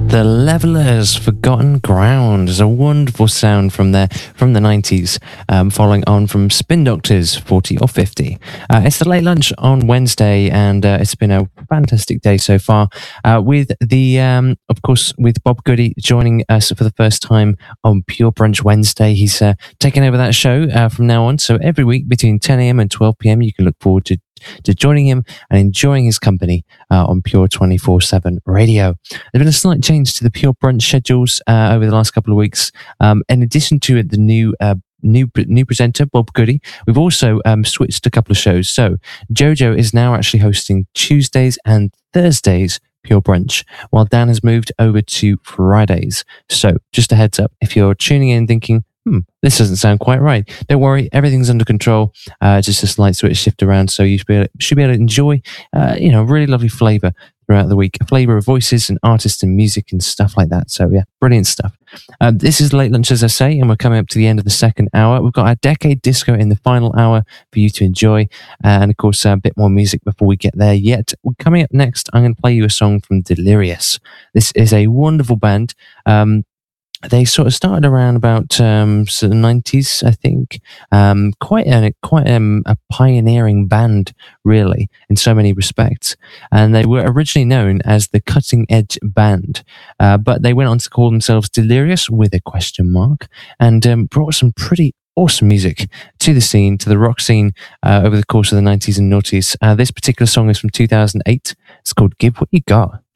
The Levellers, Forgotten Ground is a wonderful sound from the 90s, following on from Spin Doctors 40 or 50. It's the late lunch on Wednesday, and it's been a fantastic day so far, with of course, with Bob Goody joining us for the first time on Pure Brunch Wednesday. He's taking over that show from now on, so every week between 10 a.m. and 12 p.m. you can look forward to joining him and enjoying his company on Pure 24/7 Radio. There's been a slight change to the Pure Brunch schedules over the last couple of weeks. In addition to the new presenter, Bob Goody, we've also switched a couple of shows. So Jojo is now actually hosting Tuesdays and Thursdays Pure Brunch, while Dan has moved over to Fridays. So just a heads up, if you're tuning in thinking, this doesn't sound quite right, don't worry, everything's under control. Just a slight sort of shift around, so you should be able to enjoy really lovely flavour throughout the week, a flavour of voices and artists and music and stuff like that. So yeah, brilliant stuff. This is Late Lunch, as I say, and we're coming up to the end of the second hour. We've got our Decade Disco in the final hour for you to enjoy, and of course a bit more music before we get there yet. Coming up next, I'm going to play you a song from Delirious. This is a wonderful band. They sort of started around about sort of 90s, I think. Quite a pioneering band, really, in so many respects. And they were originally known as the Cutting Edge Band, but they went on to call themselves Delirious with a question mark, and brought some pretty awesome music to the scene, to the rock scene, over the course of the 90s and noughties. This particular song is from 2008. It's called Give What You Got.